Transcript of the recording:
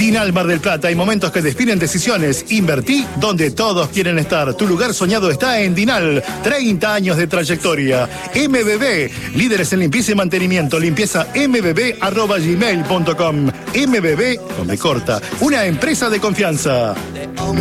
Dinal Mar del Plata, hay momentos que definen decisiones. Invertí donde todos quieren estar. Tu lugar soñado está en Dinal. 30 años de trayectoria. MBB, líderes en limpieza y mantenimiento. Limpieza mbb@gmail.com. MBB, con B corta, una empresa de confianza.